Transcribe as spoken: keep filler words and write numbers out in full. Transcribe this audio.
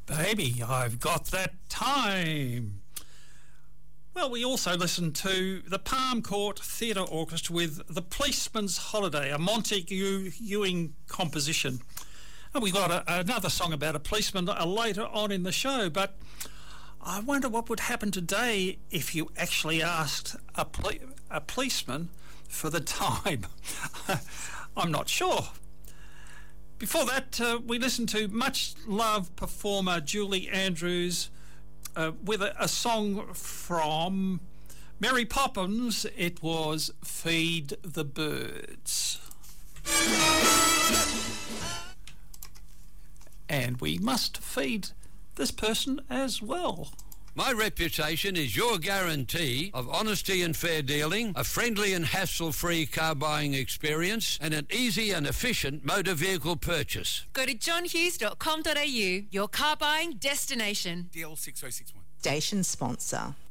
Baby, I've got that time. Well, we also listened to the Palm Court Theatre Orchestra with The Policeman's Holiday, a Montague Ewing composition. And we've got a, another song about a policeman uh, later on in the show, but I wonder what would happen today if you actually asked a, poli- a policeman for the time. I'm not sure. Before that, uh, we listened to much-loved performer Julie Andrews uh, with a, a song from Mary Poppins. It was Feed the Birds. And we must feed this person as well. My reputation is your guarantee of honesty and fair dealing, a friendly and hassle-free car buying experience, and an easy and efficient motor vehicle purchase. Go to john hughes dot com dot a u, your car buying destination. D L six oh six one. Station sponsor.